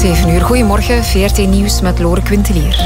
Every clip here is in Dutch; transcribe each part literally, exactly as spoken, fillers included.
zeven uur. Goedemorgen, V R T Nieuws met Lore Quintelier.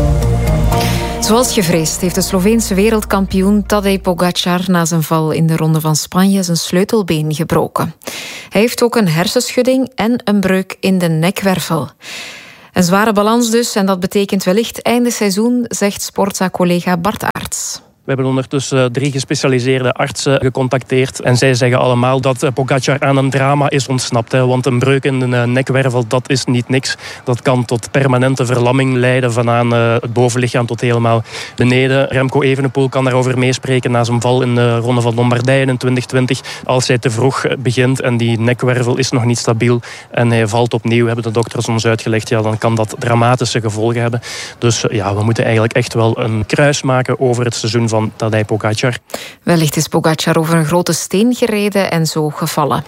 Zoals gevreesd heeft de Sloveense wereldkampioen Tadej Pogačar na zijn val in de Ronde van Spanje zijn sleutelbeen gebroken. Hij heeft ook een hersenschudding en een breuk in de nekwervel. Een zware balans dus, en dat betekent wellicht einde seizoen, zegt Sportza-collega Bart Aerts. We hebben ondertussen drie gespecialiseerde artsen gecontacteerd. En zij zeggen allemaal dat Pogačar aan een drama is ontsnapt. Hè, want een breuk in de nekwervel, dat is niet niks. Dat kan tot permanente verlamming leiden vanaan het bovenlichaam tot helemaal beneden. Remco Evenepoel kan daarover meespreken na zijn val in de Ronde van Lombardije in twintig twintig. Als hij te vroeg begint en die nekwervel is nog niet stabiel en hij valt opnieuw, hebben de dokters ons uitgelegd, ja, dan kan dat dramatische gevolgen hebben. Dus ja, we moeten eigenlijk echt wel een kruis maken over het seizoen van Tadej Pogačar. Wellicht is Pogačar over een grote steen gereden en zo gevallen.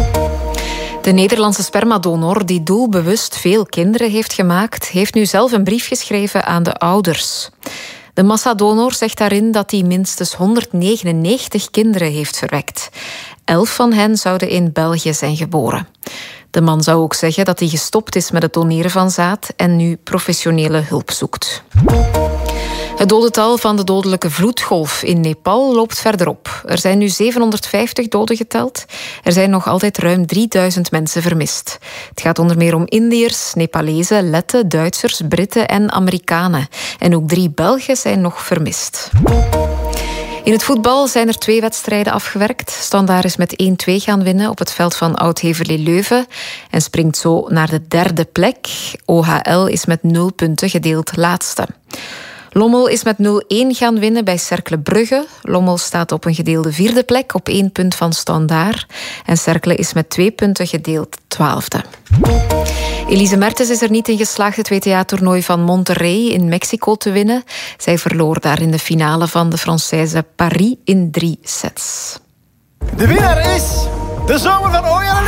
De Nederlandse spermadonor, die doelbewust veel kinderen heeft gemaakt, heeft nu zelf een brief geschreven aan de ouders. De massadonor zegt daarin dat hij minstens honderdnegenennegentig kinderen heeft verwekt. Elf van hen zouden in België zijn geboren. De man zou ook zeggen dat hij gestopt is met het doneren van zaad en nu professionele hulp zoekt. Het dodental van de dodelijke vloedgolf in Nepal loopt verder op. Er zijn nu zevenhonderdvijftig doden geteld. Er zijn nog altijd ruim drieduizend mensen vermist. Het gaat onder meer om Indiërs, Nepalezen, Letten, Duitsers, Britten en Amerikanen. En ook drie Belgen zijn nog vermist. In het voetbal zijn er twee wedstrijden afgewerkt. Standaard is met één twee gaan winnen op het veld van Oud-Heverlee Leuven en springt zo naar de derde plek. O H L is met nul punten gedeeld laatste. Lommel is met nul een gaan winnen bij Cercle Brugge. Lommel staat op een gedeelde vierde plek op één punt van Standaard. En Cercle is met twee punten gedeeld twaalfde. Elise Mertens is er niet in geslaagd het W T A-toernooi van Monterrey in Mexico te winnen. Zij verloor daar in de finale van de Française Paris in drie sets. De winnaar is de zomer van Ooyen.